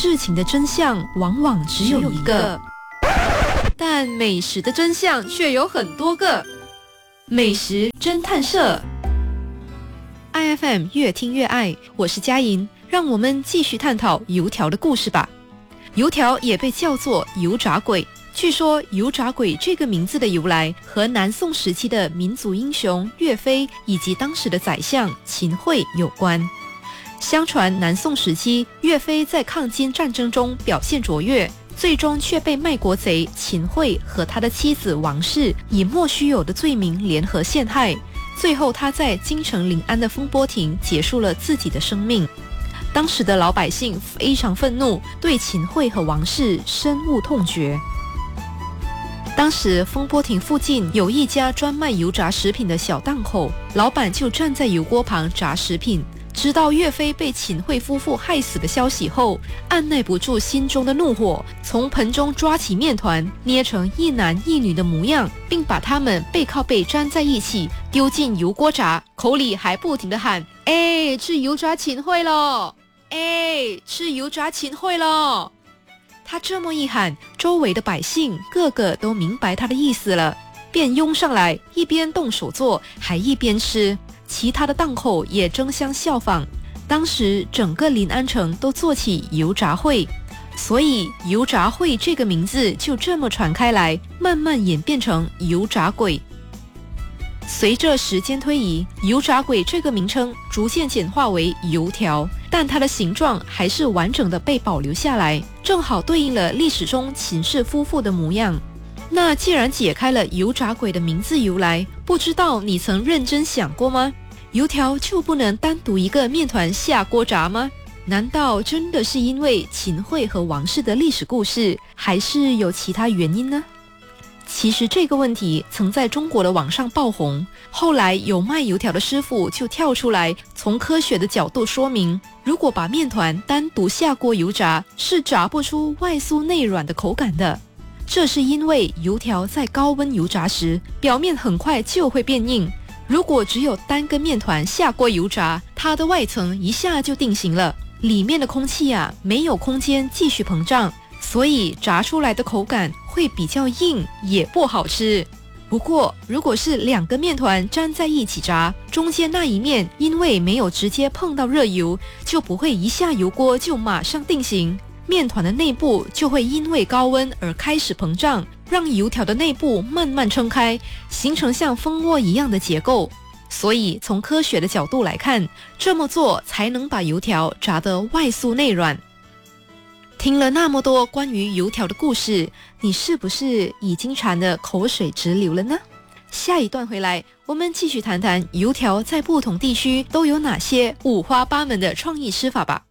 事情的真相往往只有一个，但美食的真相却有很多个。美食侦探社 ，IFM 越听越爱，我是佳莹，让我们继续探讨油条的故事吧。油条也被叫做油炸鬼，据说油炸鬼这个名字的由来和南宋时期的民族英雄岳飞以及当时的宰相秦桧有关。相传南宋时期，岳飞在抗金战争中表现卓越，最终却被卖国贼秦桧和他的妻子王氏以莫须有的罪名联合陷害，最后他在京城临安的风波亭结束了自己的生命。当时的老百姓非常愤怒，对秦桧和王氏深恶痛绝。当时风波亭附近有一家专卖油炸食品的小档口，老板就站在油锅旁炸食品。知道岳飞被秦桧夫妇害死的消息后，按耐不住心中的怒火，从盆中抓起面团，捏成一男一女的模样，并把他们背靠背粘在一起，丢进油锅炸，口里还不停地喊：“哎，吃油炸秦桧咯！哎，吃油炸秦桧咯！”他这么一喊，周围的百姓个个都明白他的意思了，便拥上来，一边动手做，还一边吃。其他的档口也争相效仿，当时整个临安城都做起油炸会，所以油炸会这个名字就这么传开来，慢慢演变成油炸鬼。随着时间推移，油炸鬼这个名称逐渐简化为油条，但它的形状还是完整的被保留下来，正好对应了历史中秦氏夫妇的模样。那既然解开了油炸鬼的名字由来，不知道你曾认真想过吗？油条就不能单独一个面团下锅炸吗？难道真的是因为秦桧和王氏的历史故事，还是有其他原因呢？其实这个问题曾在中国的网上爆红，后来有卖油条的师傅就跳出来，从科学的角度说明，如果把面团单独下锅油炸，是炸不出外酥内软的口感的。这是因为油条在高温油炸时，表面很快就会变硬。如果只有单根面团下锅油炸，它的外层一下就定型了，里面的空气没有空间继续膨胀，所以炸出来的口感会比较硬，也不好吃。不过，如果是两个面团粘在一起炸，中间那一面因为没有直接碰到热油，就不会一下油锅就马上定型。面团的内部就会因为高温而开始膨胀，让油条的内部慢慢撑开，形成像蜂窝一样的结构。所以从科学的角度来看，这么做才能把油条炸得外酥内软。听了那么多关于油条的故事，你是不是已经馋得口水直流了呢？下一段回来，我们继续谈谈油条在不同地区都有哪些五花八门的创意吃法吧。